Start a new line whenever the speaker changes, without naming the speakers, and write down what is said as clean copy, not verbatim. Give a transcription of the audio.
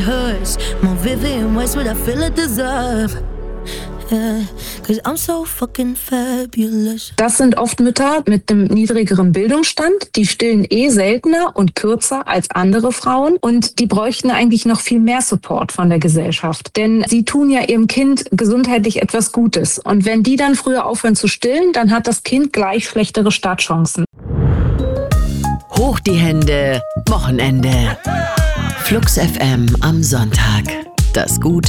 hurts more vivid in ways what I feel I deserve. Yeah, 'cause I'm so fucking fabulous.
Das sind oft Mütter mit einem niedrigeren Bildungsstand, die stillen seltener und kürzer als andere Frauen und die bräuchten eigentlich noch viel mehr Support von der Gesellschaft. Denn sie tun ja ihrem Kind gesundheitlich etwas Gutes. Und wenn die dann früher aufhören zu stillen, dann hat das Kind gleich schlechtere Startchancen.
Hoch die Hände, Wochenende. Flux FM am Sonntag. Das Gute